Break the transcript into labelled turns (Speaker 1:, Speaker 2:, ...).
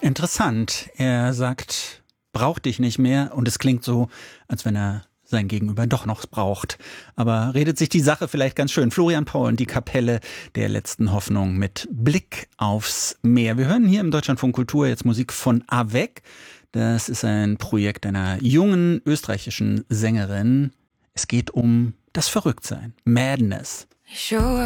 Speaker 1: Interessant. Er sagt, braucht dich nicht mehr und es klingt so, als wenn er sein Gegenüber doch noch braucht. Aber redet sich die Sache vielleicht ganz schön. Florian Paul und die Kapelle der letzten Hoffnung mit Blick aufs Meer. Wir hören hier im Deutschlandfunk Kultur jetzt Musik von Avec. Das ist ein Projekt einer jungen österreichischen Sängerin. Es geht um das Verrücktsein, Madness.
Speaker 2: Sure.